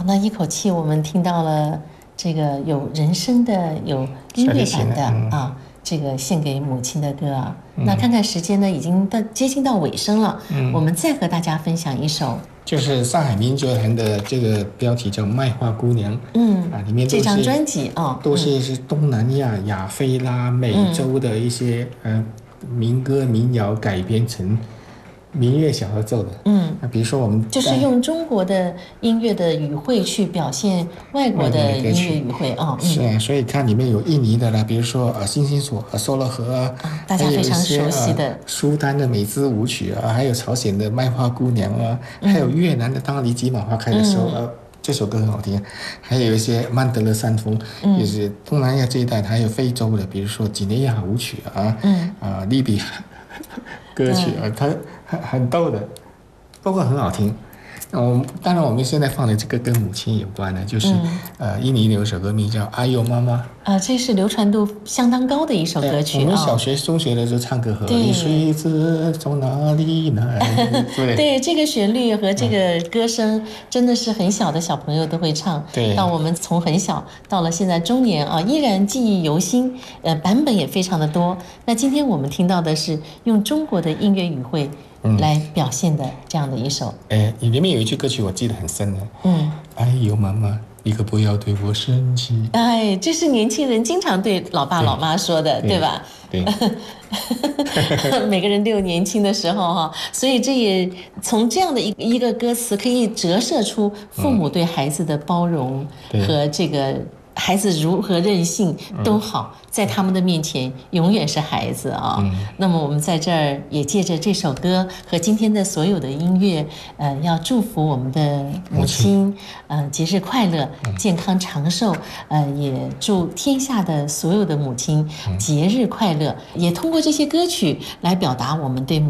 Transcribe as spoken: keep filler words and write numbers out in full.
那一口气我们听到了这个有人声的、有音乐版的、嗯、啊，这个献给母亲的歌啊。嗯、那看看时间呢，已经到接近到尾声了，嗯、我们再和大家分享一首。 就是上海民族团的这个标题叫《卖花姑娘》， 嗯啊，里面都是这张专辑啊， 都是是东南亚、亚非拉、美洲的一些、嗯、呃民歌民谣改编成民乐小合奏的。嗯，那比如说我们就是用中国的音乐的语汇去表现外国的音乐语汇啊。 是啊，所以它里面有印尼的啦，比如说呃星星所和梭罗河啊， 啊大家非常熟悉的、呃、 苏丹的美姿舞曲啊，还有朝鲜的卖花姑娘啊，嗯、还有越南的当离吉马花开的时候、嗯、呃这首歌很好听，还有一些曼德勒山峰，嗯、就是东南亚这一带，还有非洲的，比如说几内亚舞曲啊，嗯啊、呃、利比亚歌曲啊，它很很逗的，不过很好听。嗯，当然我们现在放的这个跟母亲有关的，就是、嗯、呃，印尼有一首歌名叫《阿尤妈妈》 啊，这是流传度相当高的一首歌曲。 我们小学、哦、中学的时候唱歌和你水子从哪里来？对对，这个旋律和这个歌声真的是很小的小朋友都会唱。 对， 到我们从很小到了现在中年啊，依然记忆犹新，呃，版本也非常的多。那今天我们听到的是用中国的音乐语汇来表现的这样的一首。 哎、嗯，里面有一句歌曲我记得很深的，嗯，哎呦妈妈，你可不要对我生气。 哎，这是年轻人经常对老爸老妈说的， 对, 对吧？ 对。 每个人都有年轻的时候哈，所以这也从这样的一一个歌词可以折射出父母对孩子的包容和这个孩子如何任性都好，在他们的面前永远是孩子啊。嗯、那么我们在这儿也借着这首歌和今天的所有的音乐，呃，要祝福我们的母亲，呃，节日快乐，健康长寿，呃，也祝天下的所有的母亲节日快乐。也通过这些歌曲来表达我们对母